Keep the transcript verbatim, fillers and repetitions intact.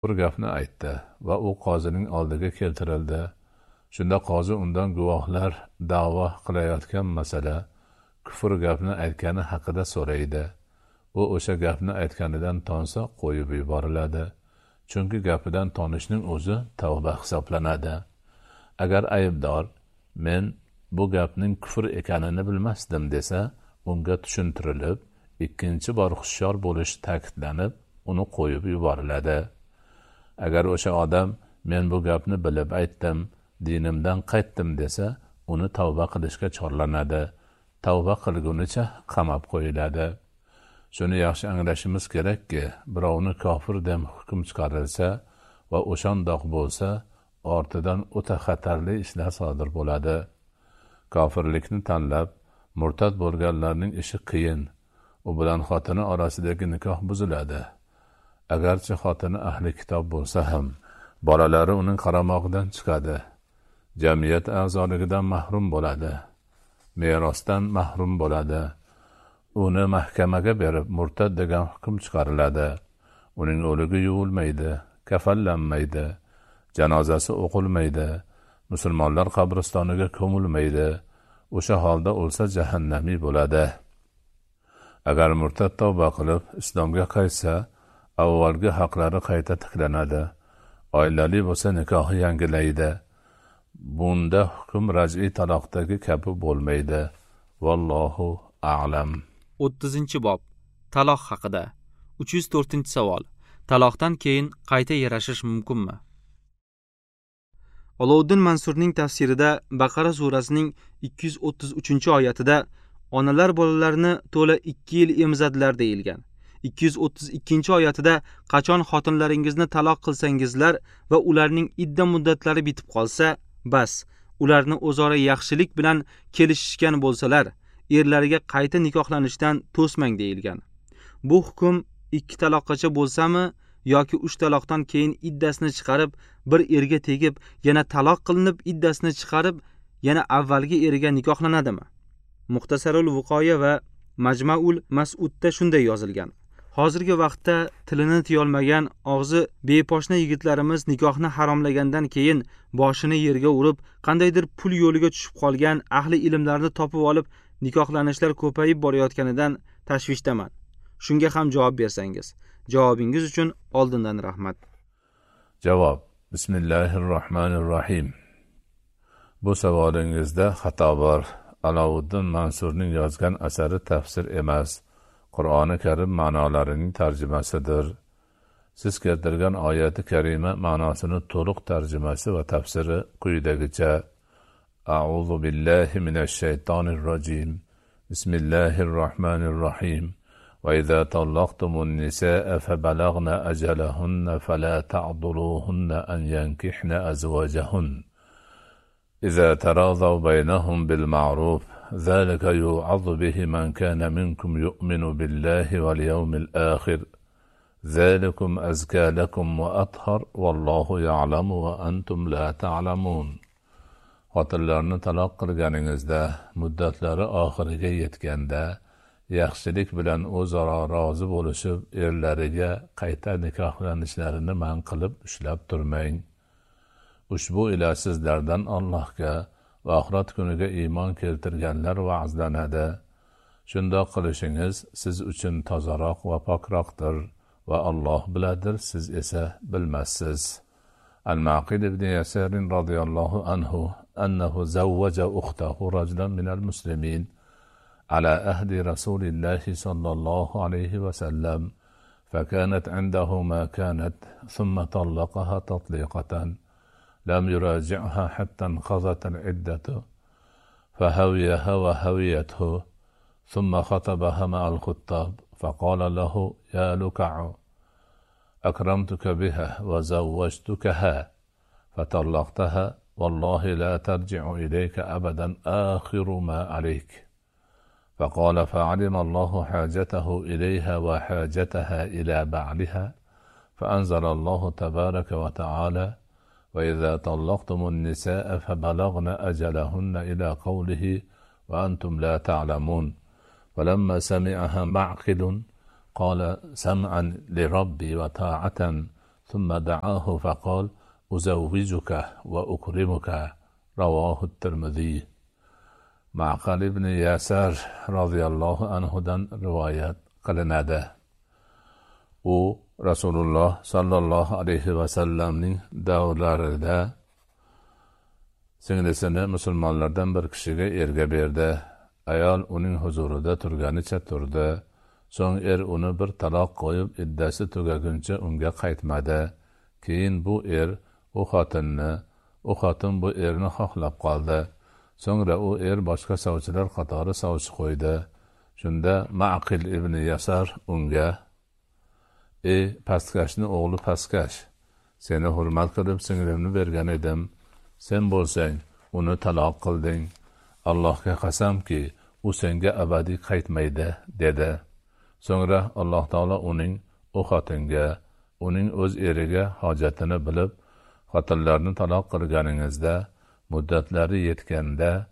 bir gapni aytdi va u qozining oldiga keltirildi. Shunda qozi undan guvohlar da'vo qilayotgan masala kufr gapni aytgani haqida so'raydi. U o'sha gapni aytganidan tonsa qo'yib yuboriladi. Chunki gapidan tonishning o'zi tavba hisoblanadi. Agar aybdor men bu gapning kufr ekanini bilmasdim desa, unga tushuntirilib, ikkinchi bor hushyor bo'lish ta'kidlanib, uni qo'yib yuboriladi. Agar o'sha odam men bu gapni bilib aytdim, dinimdan qaytdim desa, uni tavba qilishga chorlanadi. Tavba qilgunicha qamab qo'yiladi. Shuni yaxshi anglashimiz kerakki, birovni kofir deb hukm chiqarilsa va o'shandoq bo'lsa, ortidan o'ta xatarli ishlar sodir bo'ladi. Kofirlikni tanlab, murtad bo'lganlarning ishi qiyin. U bilan xotini orasidagi nikoh buziladi. Agarchi xotini ahli kitob bo'lsa ham, bolalari uning qaramog'idan chiqadi. Jamiyat a'zoligidan mahrum bo'ladi. Merosdan mahrum bo'ladi. Uni mahkamaga berib murtad degan hukm chiqariladi. Uning o'ligi yuvilmaydi, kafallanmaydi, janozasi o'qilmaydi, musulmonlar qabristoniga ko'milmaydi. O'sha holda o'lsa jahannamiy bo'ladi. Agar murtad tavba qilib islomga qaytsa, avvalgi haqlari qayta tiklanadi. Oilali bo'lsa nikohi yangilaydi. Bunda hukm raj'iy taloqdagi kabi bo'lmaydi. Vallohu a'lam. o'ttizinchi bob. Taloq haqida. uch yuz to'rtinchi savol. Taloqdan keyin qayta yarashish mumkinmi? Olovuddin Mansurning tafsirida Baqara surasining ikki yuz o'ttiz uchinchi oyatida onalar bolalarini to'la ikki yil emizadilar deyilgan. ikki yuz o'ttiz ikkinchi oyatida qachon xotinlaringizni taloq qilsangizlar va ularning idda muddatlari bitib qolsa, bas, ularni o'zaro yaxshilik bilan kelishishgan bo'lsalar, erlariga qayta nikohlanishdan to'smang deyilgan. Bu hukm ikki taloqqacha bo'lsami yoki uch taloqdan keyin iddasini chiqarib, bir erga tegib, yana taloq qilinib iddasini chiqarib, yana avvalgi eriga nikohlanadimi? Muxtasarul Vuqoya va Majmaul Mas'udda shunday yozilgan. Hozirgi vaqtda tilini tiyolmagan, og'zi beposhna yigitlarimiz nikohni haromlagandan keyin boshini yerga urib, qandaydir pul yo'liga tushib qolgan ahli ilmlarni topib olib, nikohlanishlar ko'payib borayotganidan tashvishdaman. Shunga ham javob bersangiz. Javobingiz uchun oldindan rahmat. Javob. Bismillahirrohmanirrohim. Bu savolingizda xato bor. Alovuddin Mansurning yozgan asari tafsir emas, Qur'oni Karim ma'nolarining tarjimasidir. Siz keltirgan oyati karima ma'nosini to'liq tarjimasi va tafsiri quyidagicha: A'udhu billahi minash shaytonir rojim. Bismillahirrohmanirrohim. وإذا طلقتم النساء فبلغن أجلهن فلا تعضلوهن أن ينكحن أزواجهن إذا تراضوا بينهم بالمعروف ذلك يوعظ به من كان منكم يؤمن بالله واليوم الآخر ذلكم أزكى لكم وأطهر والله يعلم وأنتم لا تعلمون. Xotinlarni taloq qilganingizda muddatlari oxiriga yetganda yaxshilik bilan o'zaro rozi bo'lishib, erlariga qayta nikohlanishlarini man qilib ushlab turmang. Ushbu ila sizlardan Allohga va oxirat kuniga iymon keltirganlar va'zlanadi. Shundoq qilishingiz siz uchun tozaroq va pokroqdir va Alloh biladir, siz esa bilmassiz. Al-Maqil ibn Yasir radhiyallohu anhu annahu zawwaja ukhtahu rajulan min al-muslimin على أهد رسول الله صلى الله عليه وسلم فكانت عنده ما كانت ثم طلقها تطليقة لم يراجعها حتى انقضت العدة فهويها وهويته ثم خطبها مع الخطاب فقال له يا لكع أكرمتك بها وزوجتكها فطلقتها والله لا ترجع إليك أبدا آخر ما عليك. فقال فعلم الله حاجته إليها وحاجتها إلى بعلها فأنزل الله تبارك وتعالى وإذا طلقتم النساء فبلغن أجلهن إلى قوله وأنتم لا تعلمون. فلما سمعها معقل قال سمعا لربي وطاعة ثم دعاه فقال أزوجك وأكرمك رواه الترمذي. Ma'qal ibn Yasar radhiyallohu anhudan rivoyat qilinadi. U Rasululloh sallallohu alayhi va sallamning davrlarida singlisini musulmonlardan bir kishiga erga berdi. Ayol uning huzurida turganicha turdi. So'ng er uni bir taloq qo'yib, iddasi tugaguncha unga qaytmadi. Keyin bu er u xotinni, u xotin bu erni xohlab qoldi. So'ngra u er boshqa sovchilar qatori sovchi qo'ydi. Shunda Ma'qil ibn Yasar unga: "Ey pastkashni o'g'li pastkash, seni hurmat qilib singlimni bergan edim. Sen bo'lsang uni taloq qilding. Allohga qasamki, u senga abadiy qaytmaydi", dedi. So'ngra Alloh taolo uning u xotinga, uning o'z eriga hojatini bilib, xotinlarni taloq qilganingizda muddatlari yetganda